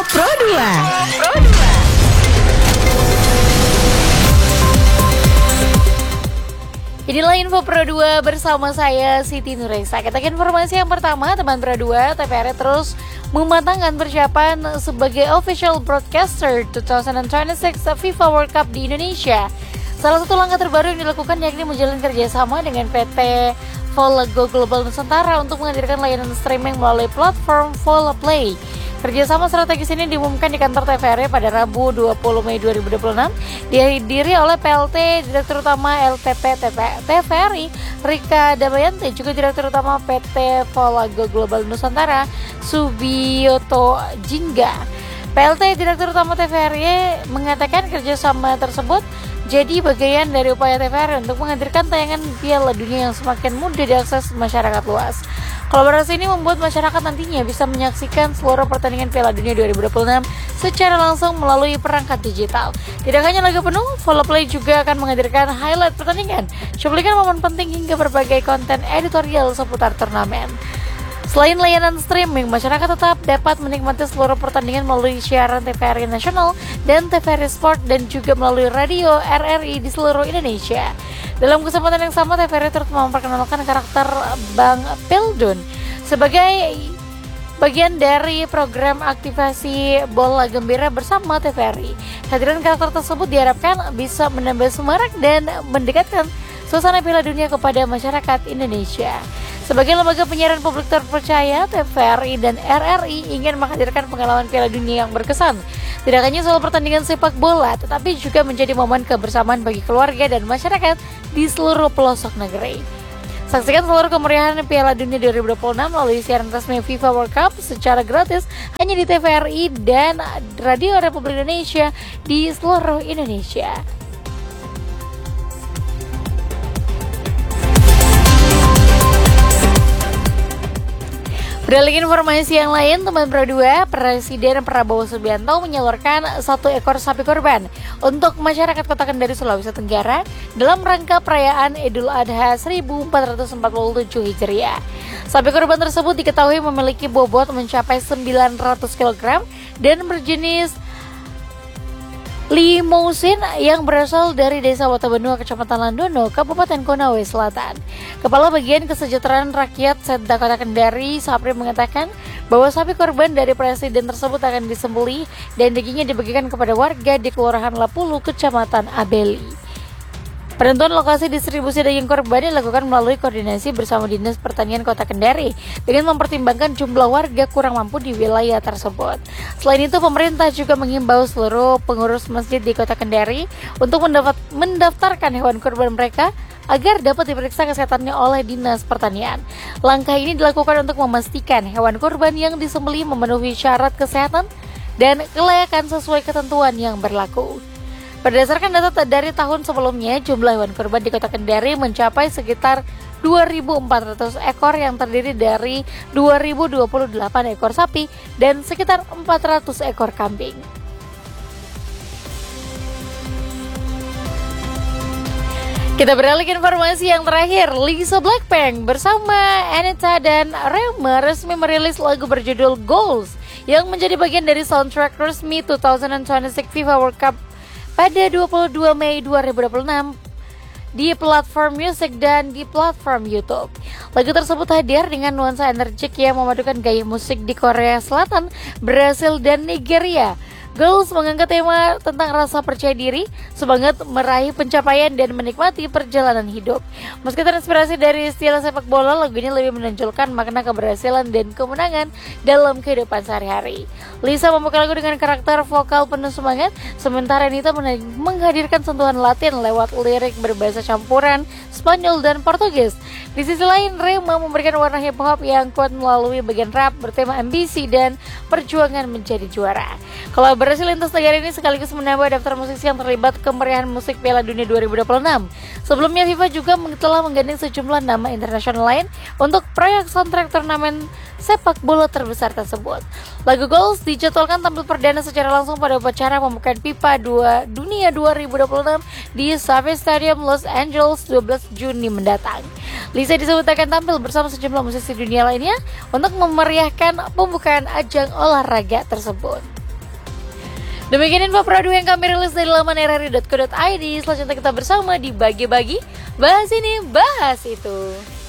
Pro 2. Inilah Info Pro 2 bersama saya Siti Nuresa. Kita ke informasi yang pertama, teman Pro 2, TVRI terus mematangkan persiapan sebagai official broadcaster 2026 FIFA World Cup di Indonesia. Salah satu langkah terbaru yang dilakukan yakni menjalin kerjasama dengan PT Volago Global Nusantara untuk menghadirkan layanan streaming melalui platform Vola Play. Kerjasama strategis ini diumumkan di kantor TVRI pada Rabu 20 Mei 2026. Dihadiri oleh PLT Direktur Utama LTP TVRI Rika Damayanti, juga Direktur Utama PT Volago Global Nusantara Subiyoto Jingga. PLT Direktur Utama TVRI mengatakan kerjasama tersebut jadi bagian dari upaya TVRI untuk menghadirkan tayangan Piala Dunia yang semakin mudah diakses masyarakat luas. Kolaborasi ini membuat masyarakat nantinya bisa menyaksikan seluruh pertandingan Piala Dunia 2026 secara langsung melalui perangkat digital. Tidak hanya laga penuh, Vola Play juga akan menghadirkan highlight pertandingan, cuplikan momen penting hingga berbagai konten editorial seputar turnamen. Selain layanan streaming, masyarakat tetap dapat menikmati seluruh pertandingan melalui siaran TVRI Nasional dan TVRI Sport dan juga melalui radio RRI di seluruh Indonesia. Dalam kesempatan yang sama, TVRI turut memperkenalkan karakter Bang Pildun sebagai bagian dari program aktivasi Bola Gembira bersama TVRI. Kehadiran karakter tersebut diharapkan bisa menambah semarak dan mendekatkan suasana Piala Dunia kepada masyarakat Indonesia. Sebagai lembaga penyiaran publik terpercaya, TVRI dan RRI ingin menghadirkan pengalaman Piala Dunia yang berkesan. Tidak hanya soal pertandingan sepak bola, tetapi juga menjadi momen kebersamaan bagi keluarga dan masyarakat di seluruh pelosok negeri. Saksikan seluruh kemeriahan Piala Dunia 2026 melalui siaran resmi FIFA World Cup secara gratis hanya di TVRI dan Radio Republik Indonesia di seluruh Indonesia. Beralih informasi yang lain, teman Pro 2, Presiden Prabowo Subianto menyalurkan 1 ekor sapi kurban untuk masyarakat Kota Kendari, Sulawesi Tenggara dalam rangka perayaan Idul Adha 1447 Hijriah. Sapi kurban tersebut diketahui memiliki bobot mencapai 900 kg dan berjenis Limousin yang berasal dari Desa Watabenua, Kecamatan Landono, Kabupaten Konawe Selatan. Kepala Bagian Kesejahteraan Rakyat Setda Kota Kendari, Sapri, mengatakan bahwa sapi korban dari presiden tersebut akan disembelih dan dagingnya dibagikan kepada warga di Kelurahan Lapulu, Kecamatan Abeli. Penentuan lokasi distribusi daging korban dilakukan melalui koordinasi bersama Dinas Pertanian Kota Kendari dengan mempertimbangkan jumlah warga kurang mampu di wilayah tersebut. Selain itu, pemerintah juga menghimbau seluruh pengurus masjid di Kota Kendari untuk mendaftarkan hewan kurban mereka agar dapat diperiksa kesehatannya oleh Dinas Pertanian. Langkah ini dilakukan untuk memastikan hewan kurban yang disembelih memenuhi syarat kesehatan dan kelayakan sesuai ketentuan yang berlaku. Berdasarkan data dari tahun sebelumnya, jumlah hewan kurban di Kota Kendari mencapai sekitar 2.400 ekor yang terdiri dari 2.028 ekor sapi dan sekitar 400 ekor kambing. Kita beralih ke informasi yang terakhir. Lisa Blackpink bersama Anita dan Rema resmi merilis lagu berjudul Goals yang menjadi bagian dari soundtrack resmi 2026 FIFA World Cup pada 22 Mei 2026 di platform musik dan di platform YouTube. Lagu tersebut hadir dengan nuansa energik yang memadukan gaya musik di Korea Selatan, Brasil, dan Nigeria. Goals mengangkat tema tentang rasa percaya diri, semangat meraih pencapaian dan menikmati perjalanan hidup. Meski terinspirasi dari istilah sepak bola, lagu ini lebih menonjolkan makna keberhasilan dan kemenangan dalam kehidupan sehari-hari. Lisa membuka lagu dengan karakter vokal penuh semangat, sementara Anita menghadirkan sentuhan Latin lewat lirik berbahasa campuran Spanyol dan Portugis. Di sisi lain, Rema memberikan warna hip hop yang kuat melalui bagian rap bertema ambisi dan perjuangan menjadi juara. Kolaborasi lintas negara ini sekaligus menambah daftar musisi yang terlibat kemeriahan musik Piala Dunia 2026. Sebelumnya, FIFA juga telah menggandeng sejumlah nama internasional lain untuk proyek soundtrack turnamen sepak bola terbesar tersebut. Lagu Goals dijadwalkan tampil perdana secara langsung pada upacara pembukaan FIFA Dunia 2026 di SoFi Stadium Los Angeles 12 Juni mendatang. Lisa disebut akan tampil bersama sejumlah musisi dunia lainnya untuk memeriahkan pembukaan ajang olahraga tersebut. Demikian info Pro 2 yang kami rilis dari laman rri.co.id. Selanjutnya kita bersama di Bagi-Bagi. Bahas ini, bahas itu.